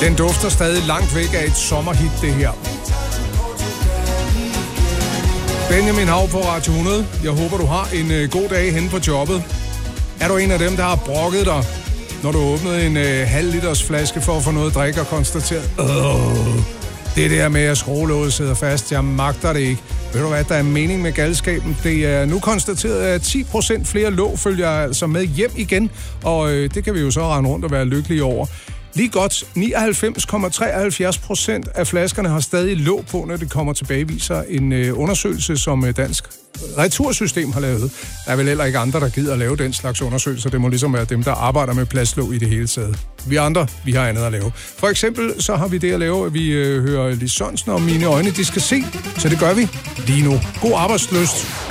Den dufter stadig langt væk af et sommerhit, det her. Benjamin Hav på Radio 100. Jeg håber, du har en god dag henne på jobbet. Er du en af dem, der har brokket dig, når du åbnede en halv liters flaske for at få noget at drikke og konstateret, det der med at skruelåget sidder fast, jeg magter det ikke. Ved du hvad, der er mening med galskaben? Det er nu konstateret, at 10% flere låg følger altså med hjem igen, og det kan vi jo så rende rundt og være lykkelige over. Lige godt 99,73% af flaskerne har stadig låg på, når det kommer tilbage, viser en undersøgelse, som Dansk Retursystem har lavet. Der er vel heller ikke andre, der gider at lave den slags undersøgelser. Det må ligesom være dem, der arbejder med plastlåg i det hele taget. Vi andre, vi har andet at lave. For eksempel så har vi det at lave, at vi hører Lis Sørensen og Mine øjne, de skal se. Så det gør vi lige nu. God arbejdslyst.